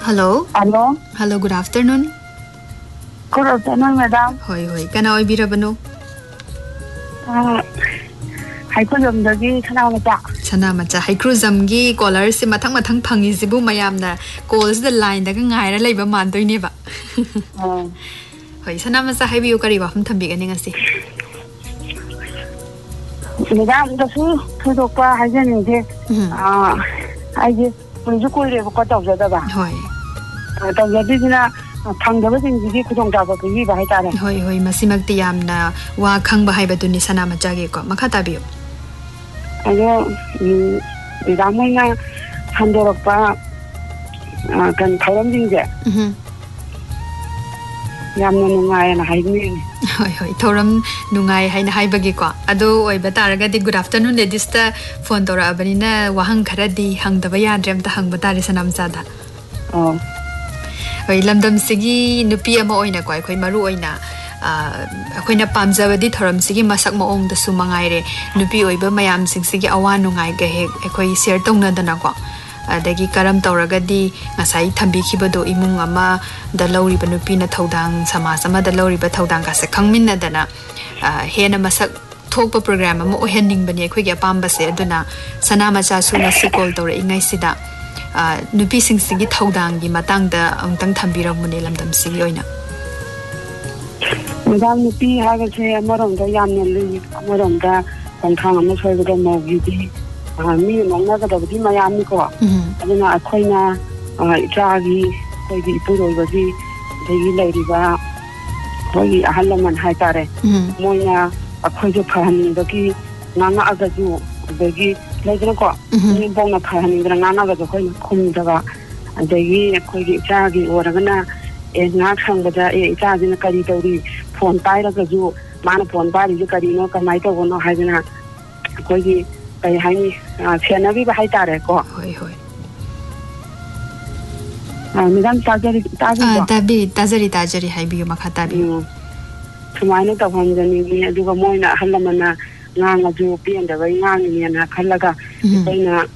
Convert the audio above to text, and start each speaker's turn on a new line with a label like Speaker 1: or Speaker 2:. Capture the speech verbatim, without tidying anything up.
Speaker 1: Hello.
Speaker 2: Hello.
Speaker 1: Hello, good afternoon.
Speaker 2: Good afternoon, madam.
Speaker 1: Hoi hoi. Kana oi birabano?
Speaker 2: Ah, Haikuzam dagi sana macha.
Speaker 1: Sana macha. Haikuzam gi caller si mathang mathang phangi sibu mayam na calls the line daga ngai ra leiba man doi ne ba.
Speaker 2: Ah.
Speaker 1: Hoi sana macha haibiu kari wa hum thambi gani ngasi.
Speaker 2: Madam dasu thudokpa hajan de ah aije kunju koire ko taw jada ba.
Speaker 1: Hoi.
Speaker 2: Taw jadi sina thangdaba sing gi khudong ta ba gi ba hai tare.
Speaker 1: Hoi hoi masimak ti yamna wa khang ba hai ba duni sana macha gi ko makha tabiu.
Speaker 2: Ayo madam na handorokpa kan thoram ding je.
Speaker 1: Mhm.
Speaker 2: Yamna nungai na haini.
Speaker 1: Hoi hoi thoram nungai haina haibagi ko ado oi bataraga di good afternoon ledista phone tora abanina wahang kharadi hangdaba yadrem ta hang batari sanam sada.
Speaker 2: Oh.
Speaker 1: Hoi lamdam sigi nupi ama oina ko khoi maru oina akoina pamjabadi thoram sigi masak ma ong da su mangai re nupi oiba mayam sing sigi awa nungai ga he khoi share tongna dana ko adagi karam tauragadi ngasai thambi khibado imung ama da lauri ba nupi na thodang samaj ama da lauri ba thodang ka se khangmin na dana hena masak thokpa program ama ohening bani khoi gi pamba se aduna sana macha su na sikol tore ingai sida nupi sing sigi thodang gi matang da angtang thambira mune lamdam sigi oina
Speaker 2: madam nupi ha ga se amarom da yamna lui amarom da kongthang ama soi ga mo gi di mi mongna ga da di mayam ni ko aduna akhoina ichagi koi di puroi ba di degi leiri ba koi ahalaman hai tare moina akhoi jo phani da ki nanga aga ju degi leidna ko ni bongna phani da nanga ga koi khum da ga degi koi gi ichagi oraga na e nga sang ba da e ichagi na kari tauri phone pai ra ga ju mana phone pai ju kari no kamai to no hai na koi gi kai hai ni chena bi ba hai tare ko
Speaker 1: hoi hoi
Speaker 2: ah madam tajari tajari
Speaker 1: tabi tajari tajari hai bi makha tabi
Speaker 2: sumaina ta hanjani ni aduga moina halamana nganga ju pienda bai ngang ni na khalaga kaina